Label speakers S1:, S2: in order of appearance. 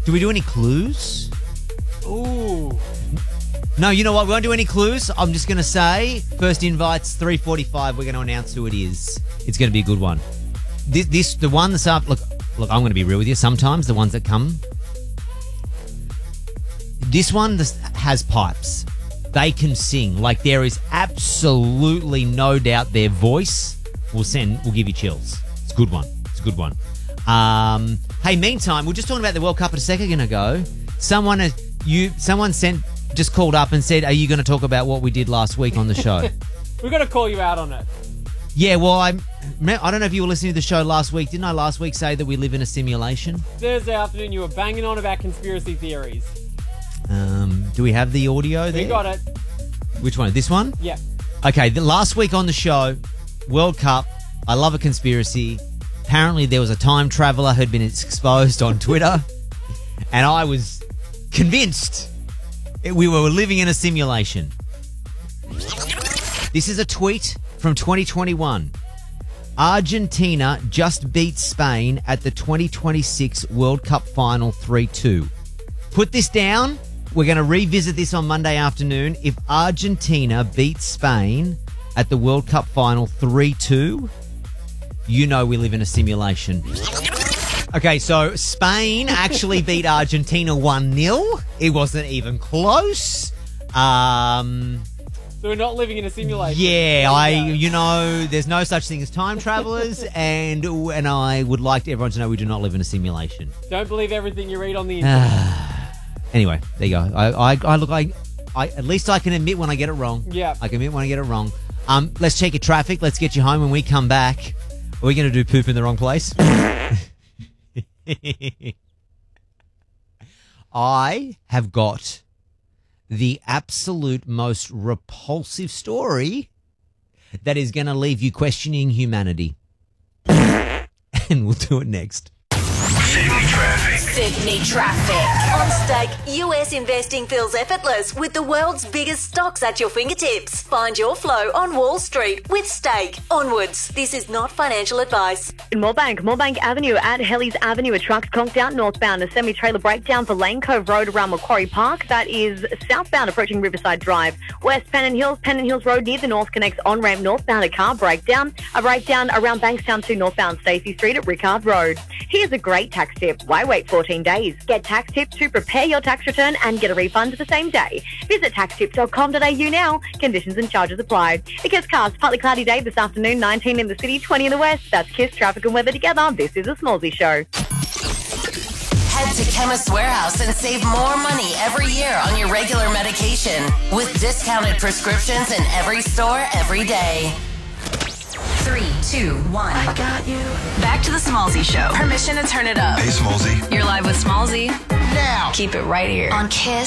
S1: Do we do any clues?
S2: Ooh.
S1: No, you know what? We won't do any clues. I'm just going to say, first invite's 3:45. We're going to announce who it is. It's going to be a good one. The one that's up. Look, I'm going to be real with you. Sometimes the ones that come. This one has pipes. They can sing. Like, there is absolutely no doubt their voice will give you chills. It's a good one. Hey, meantime, we're just talking about the World Cup a second ago. Someone just called up and said, "Are you going to talk about what we did last week on the show?"
S2: We're going to call you out on it.
S1: Yeah, well, I don't know if you were listening to the show last week. Didn't I last week say that we live in a simulation?
S2: Thursday afternoon, you were banging on about conspiracy theories.
S1: Do we have the audio there?
S2: We got it.
S1: Which one? This one?
S2: Yeah.
S1: Okay, last week on the show, World Cup, I love a conspiracy. Apparently there was a time traveller who'd been exposed on Twitter, and I was convinced we were living in a simulation. This is a tweet from 2021. Argentina just beat Spain at the 2026 World Cup final 3-2. Put this down. We're going to revisit this on Monday afternoon. If Argentina beats Spain at the World Cup final 3-2, you know we live in a simulation. Okay, so Spain actually beat Argentina 1-0. It wasn't even close.
S2: So we're not living in a simulation.
S1: Yeah, there's no such thing as time travelers, and I would like everyone to know we do not live in a simulation.
S2: Don't believe everything you read on the internet.
S1: Anyway, there you go. I at least I can admit when I get it wrong.
S2: Yeah.
S1: I can admit when I get it wrong. Let's check your traffic. Let's get you home. When we come back, are we going to do poop in the wrong place? I have got the absolute most repulsive story that is going to leave you questioning humanity. And we'll do it next.
S3: Sydney Traffic. On Stake, US investing feels effortless with the world's biggest stocks at your fingertips. Find your flow on Wall Street with Stake. Onwards. This is not financial advice.
S4: In Moorebank Avenue at Helly's Avenue, a truck's conked out northbound. A semi-trailer breakdown for Lane Cove Road around Macquarie Park. That is southbound approaching Riverside Drive. West Pennant Hills Road near the North Connects on-ramp northbound, a car breakdown. A breakdown around Bankstown to northbound Stacey Street at Rickard Road. Here's a great tax tip. Why wait 14 days? Get tax tips to prepare your tax return and get a refund the same day. Visit taxtips.com.au now. Conditions and charges apply. The Kiss Cast, partly cloudy day this afternoon, 19 in the city, 20 in the west. That's Kiss, traffic and weather together. This is a Smallsy Show.
S3: Head to Chemist Warehouse and save more money every year on your regular medication with discounted prescriptions in every store every day. 3, 2, 1. I got you. Back to the Smallsy Show. Permission to turn it up.
S5: Hey, Smallsy.
S3: You're live with Smallsy.
S5: Now.
S3: Keep it right here on Kiss.